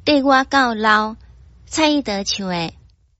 缀我到老，蔡依德唱的。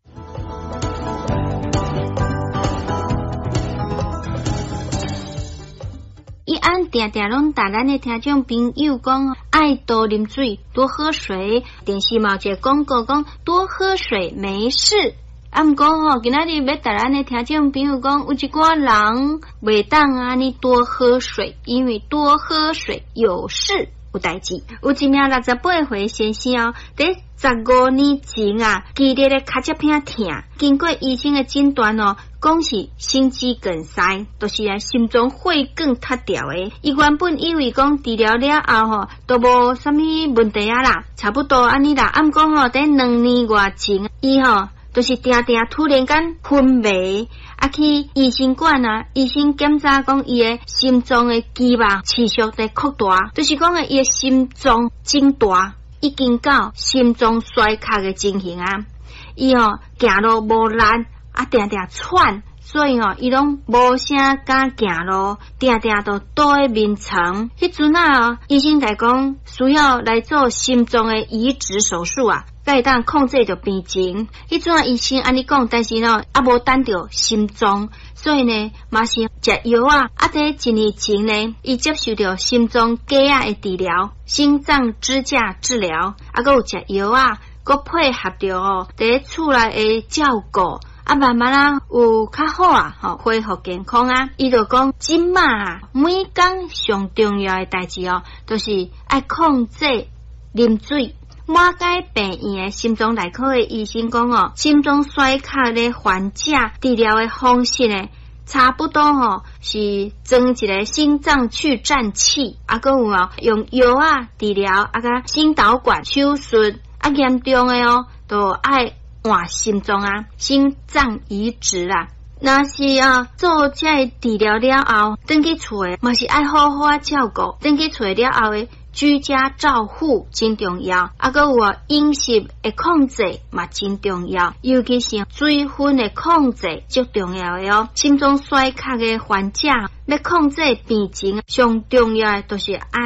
伊安定定拢甲咱的听众朋友讲，爱多啉水，多喝水。电视嘛有一个广告讲，多喝水没事。毋过吼，今仔日要甲咱的听众朋友讲，有一寡人袂当安尼多喝水，因为多喝水有事。有代志，有一名68岁先生哦，伫15年前啊，剧烈的脚趾片痛，经过医生的诊断哦，讲是心肌梗塞，就是心脏血管塌掉的。伊原本以为讲治疗了后吼，都无啥物问题啊啦，差不多安尼啦。毋过吼，伫2年外前，伊吼就是定突然间昏迷。去医生馆啊，医生检查讲伊的心脏的肌肉持续在扩大，就是讲伊的心脏增大，已经到心脏衰竭的情形啊。伊行路无力，定喘，所以伊拢无啥敢行路，定都倒在眠床。迄阵啊，医生来讲需要来做心脏的移植手术啊。才会当控制着病情，迄阵医生安尼讲，但是无等着心脏，所以呢，嘛是食药啊。在1年前呢，伊接受着心脏假啊的治疗，心脏支架治疗，还有食药啊，佮配合着伫厝内的照顾，慢慢有较好啊，恢复健康啊。伊就讲，今嘛每工上重要的代志就是爱控制啉水。马街病院的心脏内科的医生讲心脏衰竭的患者治疗的方式呢，差不多是装一个心脏去颤器，还有用药啊治疗，甲心导管手术，严重的都爱换心脏啊，心脏移植啦。若是做这治疗了后，回去厝的嘛是爱好好照顾，回去厝了后的居家照护真重要，还有饮食的控制嘛真重要，尤其是水分的控制最重要的心脏衰竭的患者要控制病情，上重要的就是爱